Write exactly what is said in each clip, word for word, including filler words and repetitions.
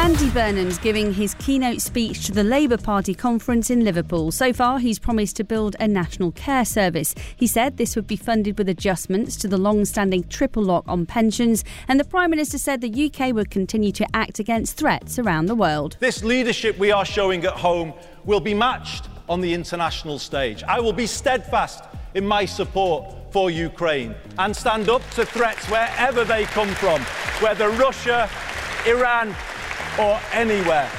Andy Burnham's giving his keynote speech to the Labour Party conference in Liverpool. So far, he's promised to build a national care service. He said this would be funded with adjustments to the long-standing triple lock on pensions, and the Prime Minister said the U K would continue to act against threats around the world. This leadership we are showing at home will be matched on the international stage. I will be steadfast in my support for Ukraine and stand up to threats wherever they come from, whether Russia, Iran or anywhere.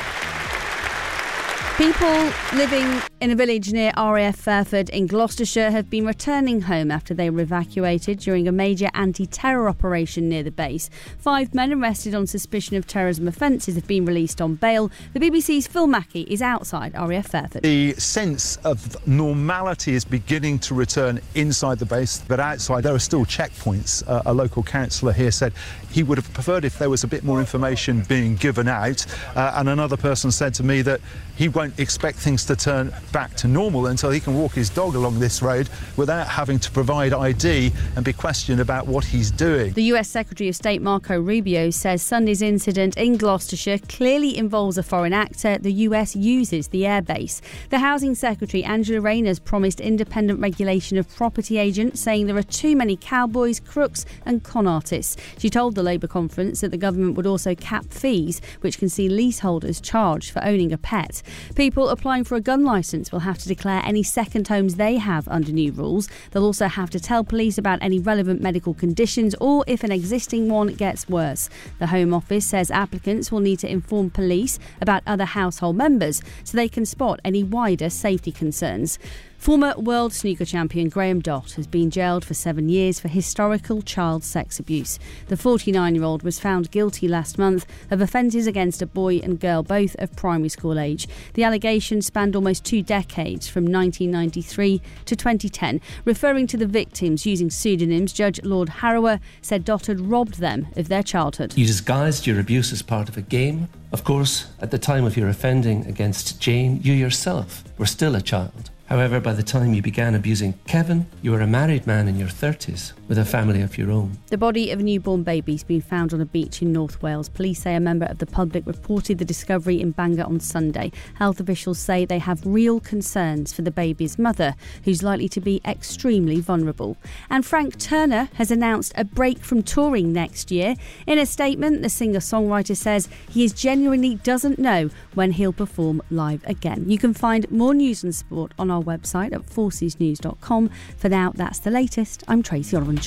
People living in a village near R A F Fairford in Gloucestershire have been returning home after they were evacuated during a major anti-terror operation near the base. Five men arrested on suspicion of terrorism offences have been released on bail. The B B C's Phil Mackey is outside R A F Fairford. The sense of normality is beginning to return inside the base, but outside there are still checkpoints. Uh, a local councillor here said he would have preferred if there was a bit more information being given out, uh, and another person said to me that he won't expect things to turn back to normal until he can walk his dog along this road without having to provide I D and be questioned about what he's doing. The U S Secretary of State Marco Rubio says Sunday's incident in Gloucestershire clearly involves a foreign actor. The U S uses the airbase. The Housing Secretary Angela Rayner has promised independent regulation of property agents, saying there are too many cowboys, crooks and con artists. She told the Labour conference that the government would also cap fees, which can see leaseholders charged for owning a pet. People applying for a gun licence will have to declare any second homes they have under new rules. They'll also have to tell police about any relevant medical conditions or if an existing one gets worse. The Home Office says applicants will need to inform police about other household members so they can spot any wider safety concerns. Former world snooker champion Graham Dott has been jailed for seven years for historical child sex abuse. The forty-nine-year-old was found guilty last month of offences against a boy and girl, both of primary school age. The allegations spanned almost two decades, from nineteen ninety-three to twenty ten. Referring to the victims using pseudonyms, Judge Lord Harrower said Dott had robbed them of their childhood. You disguised your abuse as part of a game. Of course, at the time of your offending against Jane, you yourself were still a child. However, by the time you began abusing Kevin, you were a married man in your thirties with a family of your own. The body of a newborn baby has been found on a beach in North Wales. Police say a member of the public reported the discovery in Bangor on Sunday. Health officials say they have real concerns for the baby's mother, who's likely to be extremely vulnerable. And Frank Turner has announced a break from touring next year. In a statement, the singer-songwriter says he is genuinely doesn't know when he'll perform live again. You can find more news and sport on our website at forces news dot com. For now, that's the latest. I'm Tracy Orenshaw.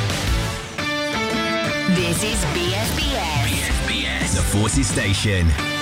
This is B S B S. B S B S, the Forces Station.